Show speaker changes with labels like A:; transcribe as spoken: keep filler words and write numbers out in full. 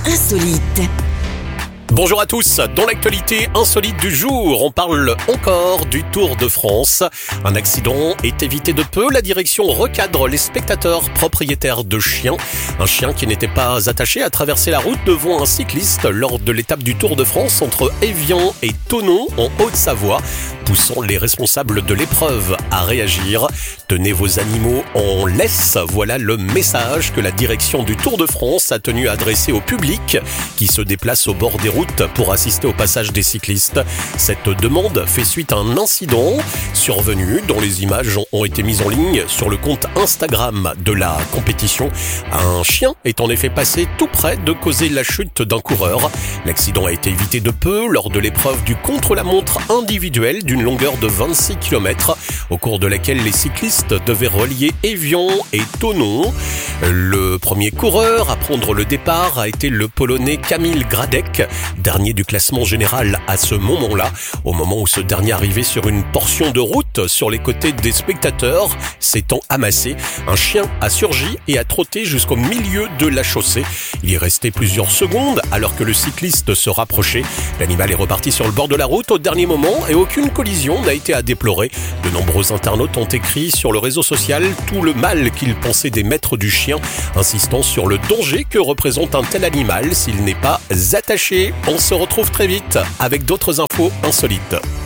A: insolites.
B: Bonjour à tous, dans l'actualité insolite du jour, on parle encore du Tour de France. Un accident est évité de peu, la direction recadre les spectateurs propriétaires de chiens. Un chien qui n'était pas attaché a traversé la route devant un cycliste lors de l'étape du Tour de France entre Évian et Thonon en Haute-Savoie, poussant les responsables de l'épreuve à réagir. Tenez vos animaux en laisse, voilà le message que la direction du Tour de France a tenu à adresser au public qui se déplace au bord des routes pour assister au passage des cyclistes. Cette demande fait suite à un incident survenu dont les images ont été mises en ligne sur le compte Instagram de la compétition. Un chien est en effet passé tout près de causer la chute d'un coureur. L'accident a été évité de peu lors de l'épreuve du contre-la-montre individuel d'une longueur de vingt-six kilomètres, au cours de laquelle les cyclistes devaient relier Évian et Thonon. Le premier coureur à prendre le départ a été le Polonais Kamil Gradek, dernier du classement général à ce moment-là, au moment où ce dernier arrivait sur une portion de route sur les côtés des spectateurs, s'étant amassé. Un chien a surgi et a trotté jusqu'au milieu de la chaussée. Il y est resté plusieurs secondes alors que le cycliste se rapprochait. L'animal est reparti sur le bord de la route au dernier moment et aucune collision n'a été à déplorer. De nombreux internautes ont écrit sur le réseau social tout le mal qu'ils pensaient des maîtres du chien, insistant sur le danger que représente un tel animal s'il n'est pas attaché. On se retrouve très vite avec d'autres infos insolites.